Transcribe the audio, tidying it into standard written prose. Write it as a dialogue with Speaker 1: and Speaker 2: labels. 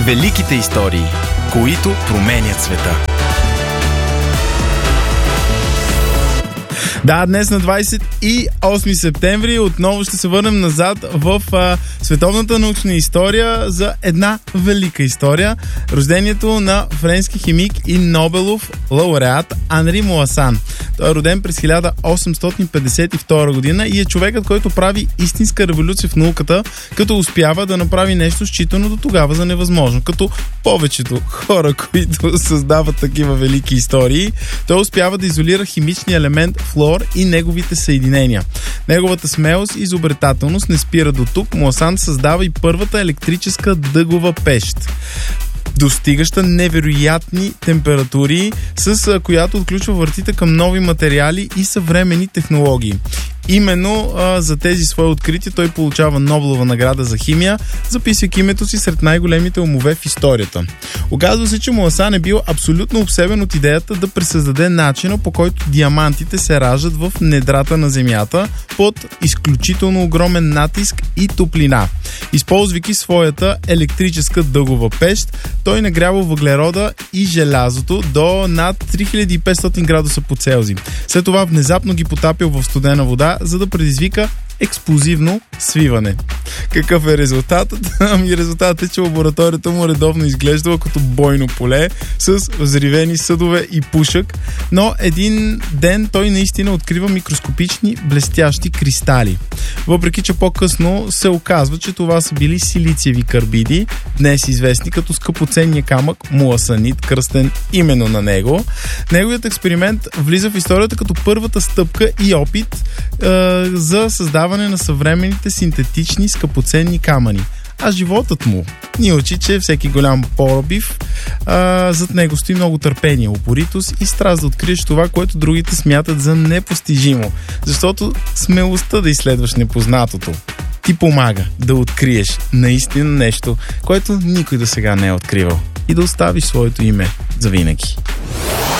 Speaker 1: Великите истории, които променят света.
Speaker 2: Да, днес на 28 септември отново ще се върнем назад в световната научна история за една велика история. Рождението на френски химик и Нобелов лауреат Анри Муасан. Той е роден през 1852 година и е човекът, който прави истинска революция в науката, като успява да направи нещо считано до тогава за невъзможно. Като повечето хора, които създават такива велики истории, той успява да изолира химичния елемент флуор и неговите съединения. Неговата смелост и изобретателност не спира до тук. Муасан създава и първата електрическа дъгова пещ, достигаща невероятни температури, с която отключва вратите към нови материали и съвременни технологии. Именно за тези свои открития той получава Нобелова награда за химия, записвайки името си сред най-големите умове в историята. Оказва се, че Муасан е бил абсолютно обсебен от идеята да пресъздаде начина, по който диамантите се раждат в недрата на Земята под изключително огромен натиск и топлина. Използвайки своята електрическа дъгова пещ, той нагрява въглерода и желязото до над 3500 градуса по Целзий. След това внезапно ги потапил в студена вода, за да предизвика експлозивно свиване. Какъв е резултатът? Резултатът е, че лабораторията му редовно изглеждала като бойно поле с взривени съдове и пушък, но един ден той наистина открива микроскопични блестящи кристали. Въпреки че по-късно се оказва, че това са били силициеви карбиди, днес известни като скъпоценния камък муасанит, кръстен именно на него. Неговият експеримент влиза в историята като първата стъпка и опит за създаване на съвременните синтетични скъпоценни камъни. А животът му ни учи, че всеки голям пробив зад него стои много търпение, упоритост и страст да откриеш това, което другите смятат за непостижимо. Защото смелостта да изследваш непознатото ти помага да откриеш наистина нещо, което никой досега не е откривал, и да оставиш своето име завинаги.